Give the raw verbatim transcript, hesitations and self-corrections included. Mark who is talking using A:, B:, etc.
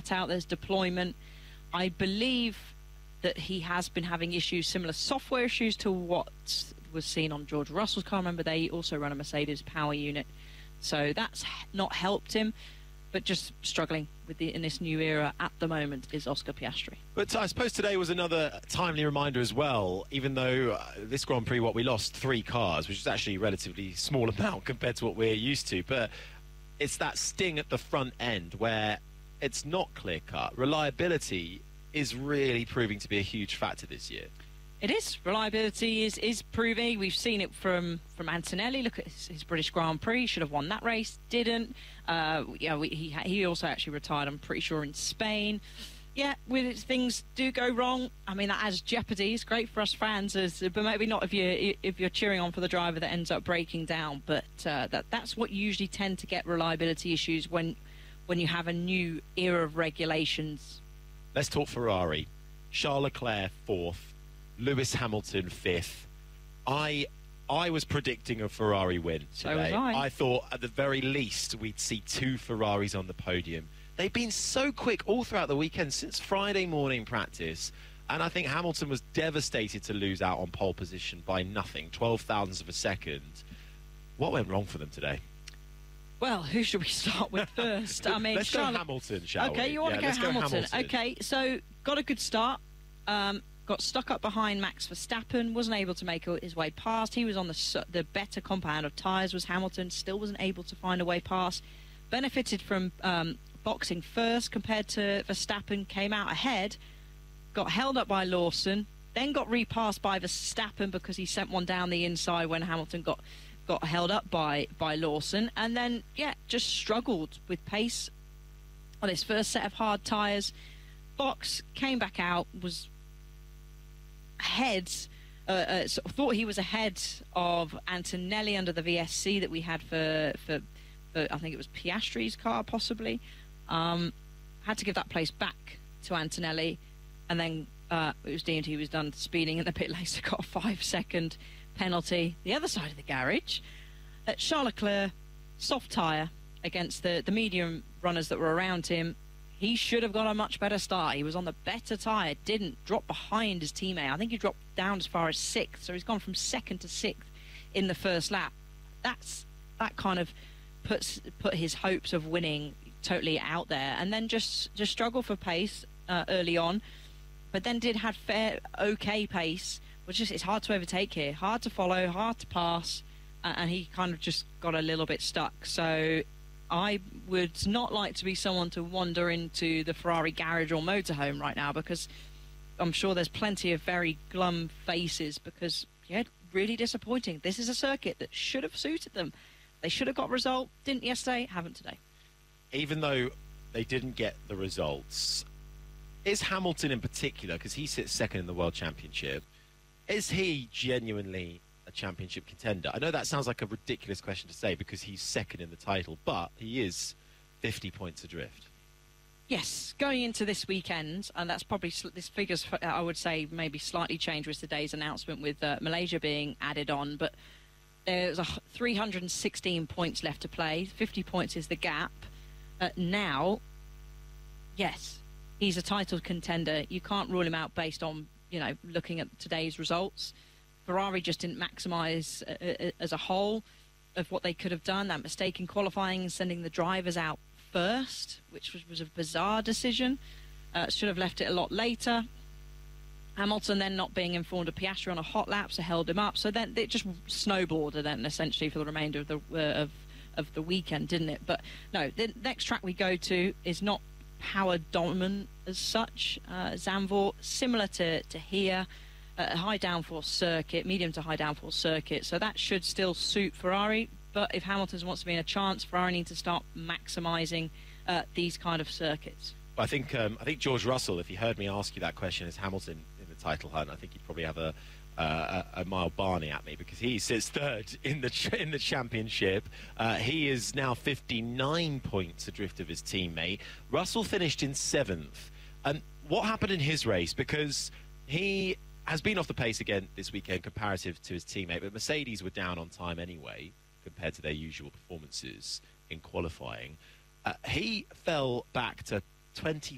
A: flat out. There's deployment. I believe that he has been having issues, similar software issues to what was seen on George Russell's car. Remember, they also run a Mercedes power unit. So that's not helped him. But just struggling with the, in this new era at the moment is Oscar Piastri.
B: But I suppose today was another timely reminder as well, even though uh, this Grand Prix, what we lost three cars, which is actually a relatively small amount compared to what we're used to. But it's that sting at the front end where it's not clear-cut. Reliability is really proving to be a huge factor this year.
A: It is. Reliability is, is proving. We've seen it from, from Antonelli. Look at his, his British Grand Prix. Should have won that race. Didn't. Uh, yeah, we, he, he also actually retired, I'm pretty sure, in Spain. Yeah, with it, things do go wrong. I mean, that adds jeopardy. It's great for us fans, as, but maybe not if you're, if you're cheering on for the driver that ends up breaking down. But uh, that that's what you usually tend to get reliability issues when, when you have a new era of regulations.
B: Let's talk Ferrari. Charles Leclerc, fourth. Lewis Hamilton fifth. I I was predicting a Ferrari win today.
A: So was I.
B: I thought at the very least we'd see two Ferraris on the podium. They've been so quick all throughout the weekend since Friday morning practice, and I think Hamilton was devastated to lose out on pole position by nothing, twelve thousandths of a second. What went wrong for them today?
A: Well, who should we start with first? I mean,
B: let's
A: Charlotte...
B: go Hamilton, shall
A: okay,
B: we?
A: you want
B: yeah,
A: to go Hamilton.
B: go Hamilton?
A: Okay, so got a good start. Um, got stuck up behind Max Verstappen, wasn't able to make his way past. He was on the the better compound of tyres, was Hamilton, still wasn't able to find a way past. Benefited from um, boxing first compared to Verstappen, came out ahead, got held up by Lawson, then got repassed by Verstappen because he sent one down the inside when Hamilton got got held up by, by Lawson, and then, yeah, just struggled with pace on his first set of hard tyres. Box, came back out, was ahead, uh, uh, sort of thought he was ahead of Antonelli under the V S C that we had for, for, for I think it was Piastri's car, possibly. Um, had to give that place back to Antonelli, and then uh, it was deemed he was done speeding in the pit lane, so got a five-second penalty. The other side of the garage, uh, Charles Leclerc, soft tyre against the, the medium runners that were around him. He should have got a much better start. He was on the better tyre, didn't drop behind his teammate. I think he dropped down as far as sixth, so he's gone from second to sixth in the first lap. That's that kind of puts put his hopes of winning totally out there, and then just just struggled for pace uh, early on, but then did have fair okay pace, which is it's hard to overtake here, hard to follow, hard to pass, uh, and he kind of just got a little bit stuck. So I would not like to be someone to wander into the Ferrari garage or motorhome right now, because I'm sure there's plenty of very glum faces, because, yeah, really disappointing. This is a circuit that should have suited them. They should have got a result. Didn't yesterday, haven't today.
B: Even though they didn't get the results, is Hamilton in particular, because he sits second in the World Championship, is he genuinely a championship contender? I know that sounds like a ridiculous question to say because he's second in the title, but he is fifty points adrift.
A: Yes, going into this weekend, and that's probably, this figure's, I would say, maybe slightly changed with today's announcement with uh, Malaysia being added on, but there's a three hundred sixteen points left to play. fifty points is the gap. Uh, now, yes, he's a title contender. You can't rule him out based on, you know, looking at today's results. Ferrari just didn't maximise uh, as a whole of what they could have done. That mistake in qualifying and sending the drivers out first, which was, was a bizarre decision. Uh, should have left it a lot later. Hamilton then not being informed of Piastri on a hot lap, so held him up. So then it just snowballed then essentially for the remainder of the uh, of of the weekend, didn't it? But no, the next track we go to is not power dominant as such. Uh, Zandvoort, similar to to here, a high downforce circuit, medium to high downforce circuit. So that should still suit Ferrari. But if Hamilton wants to be in a chance, Ferrari need to start maximising uh, these kind of circuits.
B: I think um, I think George Russell, if he heard me ask you that question, is Hamilton in the title hunt, I think he'd probably have a uh, a, a mild Barney at me, because he sits third in the ch in the championship. Uh, he is now fifty-nine points adrift of his teammate. Russell finished in seventh. And what happened in his race? Because he has been off the pace again this weekend comparative to his teammate, but Mercedes were down on time anyway compared to their usual performances in qualifying. Uh, he fell back to